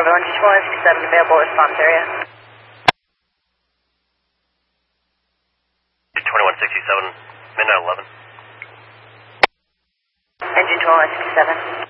Engine 2167 available response area. 2167, midnight 11. Engine 2167.